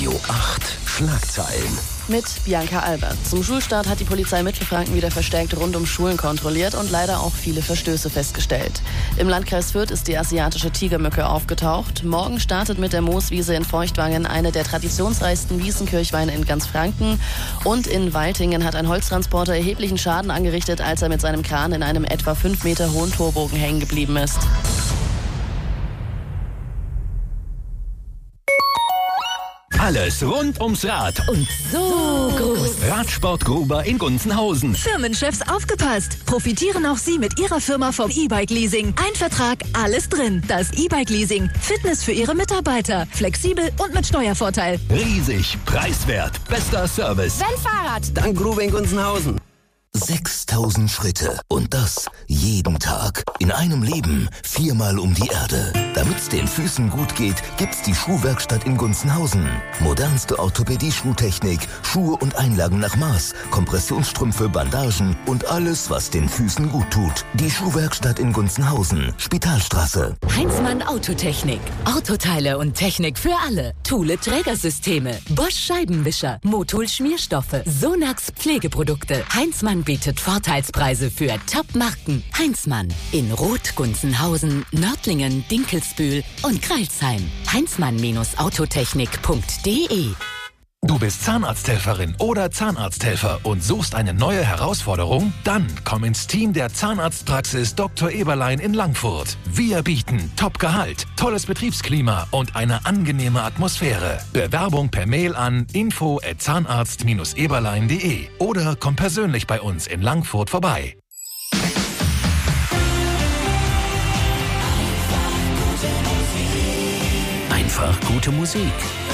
Radio 8 Schlagzeilen. Mit Bianca Albert. Zum Schulstart hat die Polizei Mittelfranken wieder verstärkt rund um Schulen kontrolliert und leider auch viele Verstöße festgestellt. Im Landkreis Fürth ist die asiatische Tigermücke aufgetaucht. Morgen startet mit der Mooswiese in Feuchtwangen eine der traditionsreichsten Wiesenkirchweine in ganz Franken. Und in Weiltingen hat ein Holztransporter erheblichen Schaden angerichtet, als er mit seinem Kran in einem etwa 5 Meter hohen Torbogen hängen geblieben ist. Alles rund ums Rad. Und so groß. Radsport Gruber in Gunzenhausen. Firmenchefs aufgepasst. Profitieren auch Sie mit Ihrer Firma vom E-Bike-Leasing. Ein Vertrag, alles drin. Das E-Bike-Leasing. Fitness für Ihre Mitarbeiter. Flexibel und mit Steuervorteil. Riesig, preiswert, bester Service. Wenn Fahrrad, Dank Gruber in Gunzenhausen. 6000 Schritte und das jeden Tag. In einem Leben 4-mal um die Erde. Damit's den Füßen gut geht, gibt's die Schuhwerkstatt in Gunzenhausen. Modernste Orthopädie-Schuhtechnik, Schuhe und Einlagen nach Maß, Kompressionsstrümpfe, Bandagen und alles, was den Füßen gut tut. Die Schuhwerkstatt in Gunzenhausen, Spitalstraße. Heinzmann Autotechnik. Autoteile und Technik für alle. Thule Trägersysteme. Bosch Scheibenwischer. Motul Schmierstoffe. Sonax Pflegeprodukte. Heinzmann bietet Vorteilspreise für Top-Marken. Heinzmann in Roth, Gunzenhausen, Nördlingen, Dinkelsbühl und Crailsheim. Heinzmann-autotechnik.de. Du bist Zahnarzthelferin oder Zahnarzthelfer und suchst eine neue Herausforderung? Dann komm ins Team der Zahnarztpraxis Dr. Eberlein in Langfurt. Wir bieten Top-Gehalt, tolles Betriebsklima und eine angenehme Atmosphäre. Bewerbung per Mail an info@zahnarzt-eberlein.de oder komm persönlich bei uns in Langfurt vorbei. Einfach gute Musik.